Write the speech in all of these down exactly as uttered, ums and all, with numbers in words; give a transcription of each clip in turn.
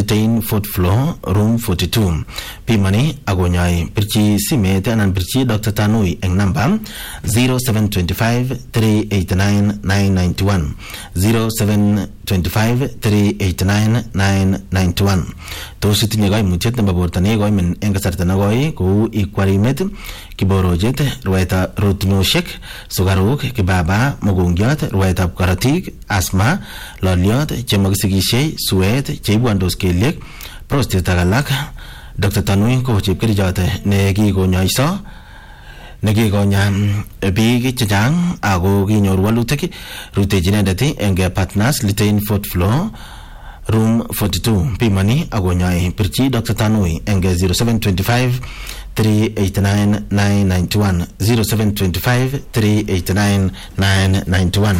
Litain fourth floor, room forty-two. Pimani agonyai pirchi simet anan pirchi Doctor Tanui eng number zero seven two five three eight nine nine nine one zero seven two five three eight nine nine nine one. Tosi tinye goi muchet namba bortane goi min eng kasarta na goi ku ikwarimet kiborojet ruwaita rutnoshek sugaruk kibaba mugungyot ruwaita karatik asma loliot chemagisigishei suet cheibuandos kelyek prostate agalak. Doctor Tanui ko chepkerichot ne kikonyoiso ne kikonya biik chechang ako kinyor walutik rutechi inendet eng Partners Litain fourth floor room forty-two. Pimani akonyoi pirchi Doctor Tanui eng zero seven two five three eight nine nine nine one zero seven two five three eight nine nine nine one.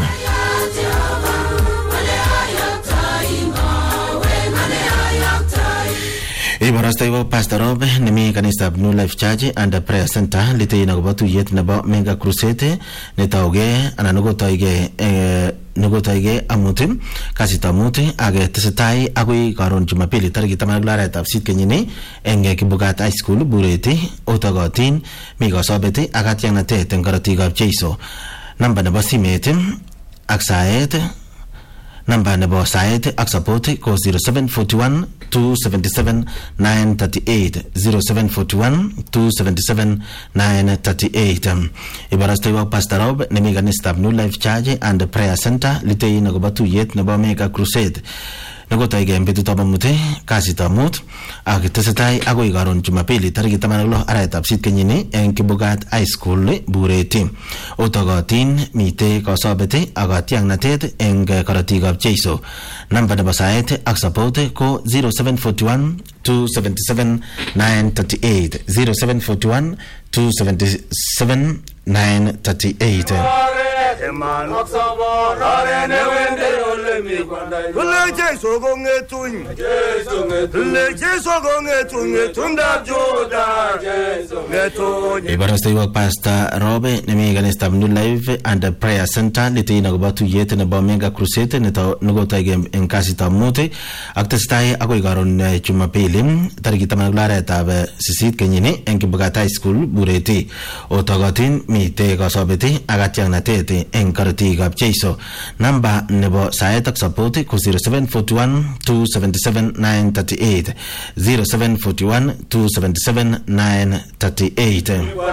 Ibarastaiwo Pastor Rob nemi kanisa New Life Church and Prayer Center Litain akobo tuyet nebo Mega Crusade netauge anan nokotoige eh, nokotoige amuti kasita amuti age tesetai agoi karon Jumapili tarik taman ak lo arawetab sisit kenyini eng Kibugat High School Bureti otogotin mi kosobet ak katyaknatet eng korotikab Jeiso. Namba nebo simet ak saet Namba nebo saet ak support ko zero seven four one two seven seven nine three eight zero seven four one two seven seven nine three eight. Ibarastaiwa Pastor Rob nemi kanisa New Life Church and Prayer Center Litain akobo tuyet nebo Mega Crusade nokotoige eng betutab amut kasitab mut ak tesetai agoi karon Jumapili tarik taman ak lo arawetab sisit kenyini eng Kibugat High School Bureti otogotin mite kosobet ak katyaknatet eng korotikab Jeiso. Namba nebo saet ak support ko zero seven four one two seven seven nine three eight zero seven four one two seven seven nine three eight. Eman oksabo rare ne wende ole mi kwandai le Jeiso go ngetun Jeiso ngetun le Jeiso go ngetun ngetun da joda Jeiso ngetun. Ibarastaiwa Pastor Robe nemi kanisa New Life and Prayer Center Litain akobo tuyet nebo Mega Crusade neto nokotoige eng kasitab mut ak tesetai agoi karon Jumapili tarik taman ak lo arawetab sisit kenyini eng Kibugat High School Bureti otogotin mite kosobet ak katyaknatet eng korotikab Jeiso. Namba nebo saet ak support ko zero seven four one two seven seven nine three eight zero seven four one two seven seven nine three eight.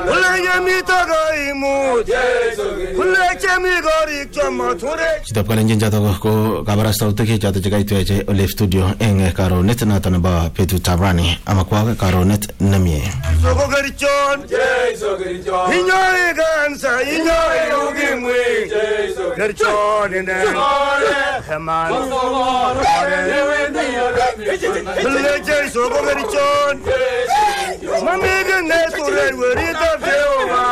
Chitap kalenjin jato ko kabarastautik jato chekaitweche ole studio eng karonet noto nebo betutab rani amakwa karonet nemie. Soko gerichon Jeiso gerichon inyoi gansa inyoi ugimwi Jeiso gerichon ine Eman le Jeiso go gerichon Mami gene sure werita Jehovah